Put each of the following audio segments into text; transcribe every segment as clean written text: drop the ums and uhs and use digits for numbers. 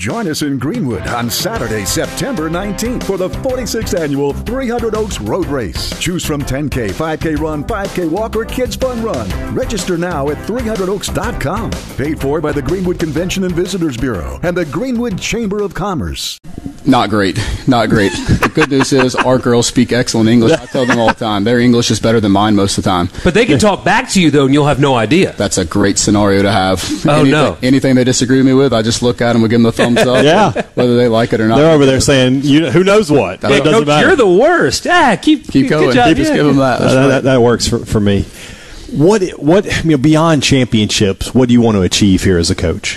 Join us in Greenwood on Saturday, September 19th for the 46th annual 300 Oaks Road Race. Choose from 10K, 5K run, 5K walk, or Kids Fun Run. Register now at 300oaks.com. Paid for by the Greenwood Convention and Visitors Bureau and the Greenwood Chamber of Commerce. Not great. The good news is our girls speak excellent English. I tell them all the time, their English is better than mine most of the time. But they can talk back to you, though, and you'll have no idea. That's a great scenario to have. No. Anything they disagree with me with, I just look at them and give them the thumbs up. Yeah. Whether they like it or not. They're over there saying, who knows what. That Coach, you're the worst. Yeah, keep going. Good job. Just give them that. That works for me. What beyond championships, what do you want to achieve here as a coach?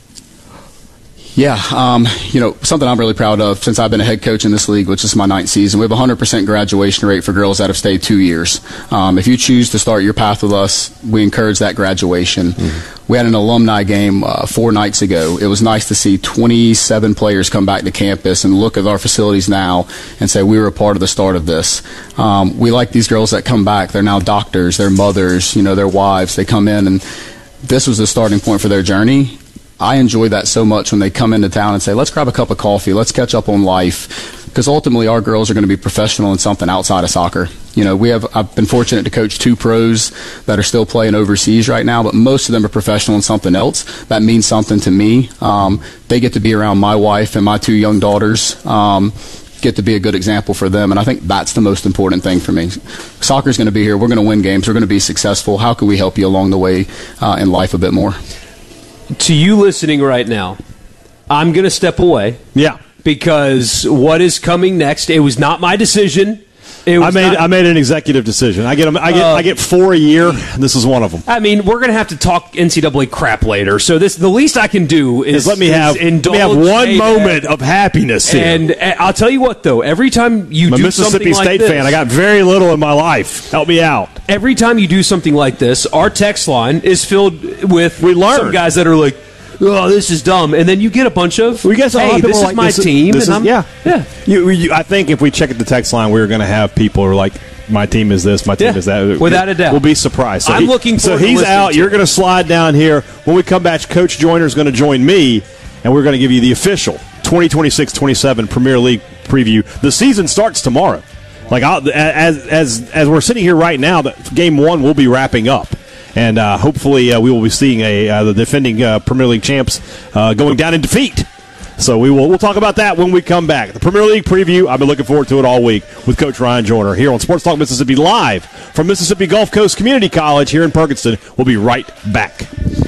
Yeah, something I'm really proud of since I've been a head coach in this league, which is my 9th season. We have a 100% graduation rate for girls that have stayed 2 years. If you choose to start your path with us, we encourage that graduation. Mm-hmm. We had an alumni game 4 nights ago. It was nice to see 27 players come back to campus and look at our facilities now and say we were a part of the start of this. We like these girls that come back. They're now doctors, they're mothers, their wives. They come in, and this was the starting point for their journey. I enjoy that so much when they come into town and say, let's grab a cup of coffee, let's catch up on life, because ultimately our girls are going to be professional in something outside of soccer. I've been fortunate to coach 2 pros that are still playing overseas right now, but most of them are professional in something else. That means something to me. They get to be around my wife and my 2 young daughters, get to be a good example for them, and I think that's the most important thing for me. Soccer's going to be here. We're going to win games. We're going to be successful. How can we help you along the way in life a bit more? To you listening right now, I'm going to step away. Yeah. Because what is coming next, it was not my decision. I made an executive decision. I get 4 a year. This is one of them. I mean, we're going to have to talk NCAA crap later. So the least I can do is let me have one moment of happiness here. And I'll tell you what, though, every time you do Mississippi something like State this, fan, I got very little in my life. Help me out. Every time you do something like this, our text line is filled with some guys that are like, oh, this is dumb. And then you get a bunch of, hey, this is my team. I think if we check at the text line, we're going to have people who are like, my team is this, my team is that. Without a doubt. We'll be surprised. I'm looking forward to he's out. to You're going to slide down here. When we come back, Coach Joyner is going to join me, and we're going to give you the official 2026-27 Premier League preview. The season starts tomorrow. As we're sitting here right now, Game 1 will be wrapping up. And hopefully we will be seeing the defending Premier League champs going down in defeat. So we'll talk about that when we come back. The Premier League preview, I've been looking forward to it all week with Coach Ryan Joyner here on Sports Talk Mississippi, live from Mississippi Gulf Coast Community College here in Perkinston. We'll be right back.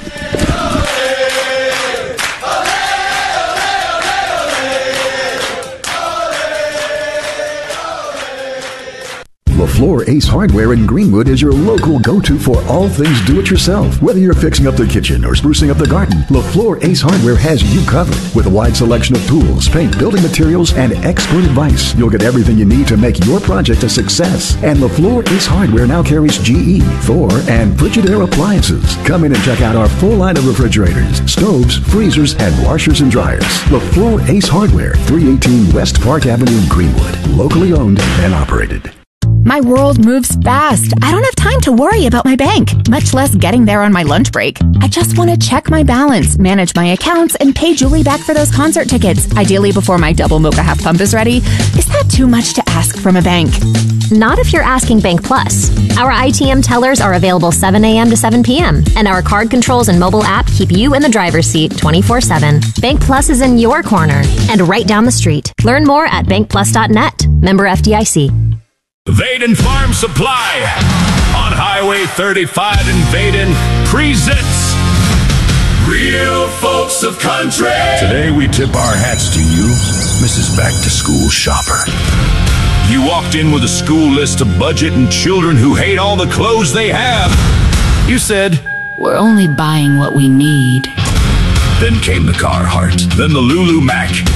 LaFleur Ace Hardware in Greenwood is your local go-to for all things do-it-yourself. Whether you're fixing up the kitchen or sprucing up the garden, LaFleur Ace Hardware has you covered. With a wide selection of tools, paint, building materials, and expert advice, you'll get everything you need to make your project a success. And LaFleur Ace Hardware now carries GE, Thor, and Frigidaire appliances. Come in and check out our full line of refrigerators, stoves, freezers, and washers and dryers. LaFleur Ace Hardware, 318 West Park Avenue, Greenwood. Locally owned and operated. My world moves fast. I don't have time to worry about my bank, much less getting there on my lunch break. I just want to check my balance, manage my accounts, and pay Julie back for those concert tickets, ideally before my double mocha half pump is ready. Is that too much to ask from a bank? Not if you're asking Bank Plus. Our ITM tellers are available 7 a.m. to 7 p.m., and our card controls and mobile app keep you in the driver's seat 24/7. Bank Plus is in your corner and right down the street. Learn more at bankplus.net. Member FDIC. Vaden Farm Supply on Highway 35 in Vaden presents Real Folks of Country. Today we tip our hats to you, Mrs. Back-to-School Shopper. You walked in with a school list, a budget, and children who hate all the clothes they have. You said, we're only buying what we need. Then came the Carhartt, then the Lulu Mac.